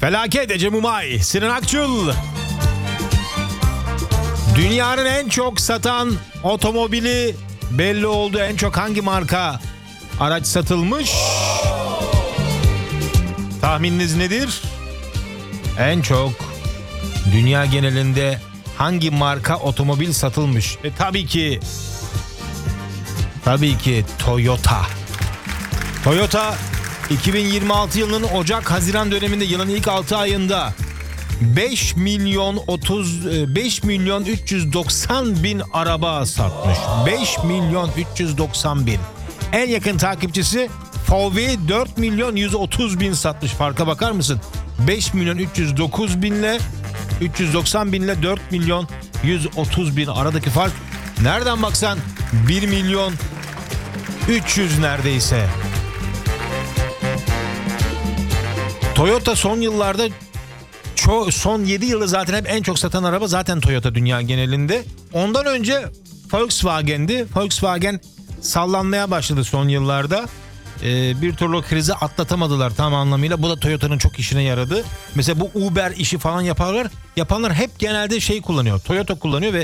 Felaket Ece Mumay, Sinan Akçıl. Dünyanın en çok satan otomobili belli oldu. En çok hangi marka araç satılmış? Tahmininiz nedir? En çok dünya genelinde hangi marka otomobil satılmış? Tabii ki Toyota. Toyota 2026 yılının Ocak-Haziran döneminde yılın ilk 6 ayında 5 milyon 390 bin araba satmış. 5 milyon 390 bin. En yakın takipçisi VW 4 milyon 130 bin satmış. Farka bakar mısın? 5 milyon 390 binle 4 milyon 130 bin aradaki fark nereden baksan 1 milyon 300 neredeyse. Toyota son yıllarda son 7 yılda zaten hep en çok satan araba zaten Toyota dünya genelinde. Ondan önce Volkswagen'di. Volkswagen sallanmaya başladı son yıllarda. Bir türlü krizi atlatamadılar tam anlamıyla. Bu da Toyota'nın çok işine yaradı. Mesela bu Uber işi falan yapanlar hep genelde kullanıyor. Toyota kullanıyor ve